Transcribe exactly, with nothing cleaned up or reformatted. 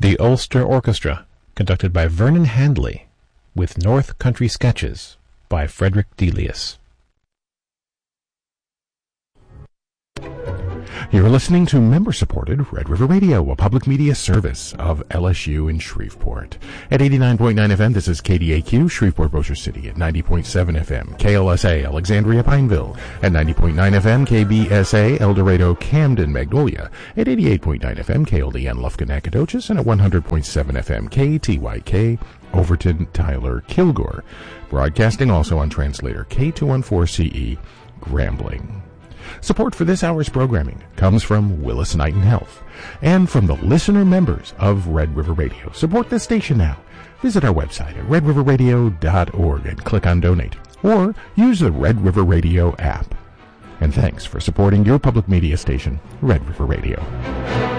The Ulster Orchestra, conducted by Vernon Handley, with North Country Sketches by Frederick Delius. You're listening to member-supported Red River Radio, a public media service of L S U in Shreveport. At eighty-nine point nine F M, this is K D A Q, Shreveport, Bossier City. At ninety point seven F M, K L S A, Alexandria, Pineville. At ninety point nine F M, K B S A, El Dorado, Camden, Magnolia. At eighty-eight point nine F M, K L D N, Lufkin, Nacogdoches. And at one hundred point seven F M, K T Y K, Overton, Tyler, Kilgore. Broadcasting also on translator K two fourteen C E, Grambling. Support for this hour's programming comes from Willis Knighton Health and from the listener members of Red River Radio. Support this station now. Visit our website at red river radio dot org and click on Donate, or use the Red River Radio app. And thanks for supporting your public media station, Red River Radio.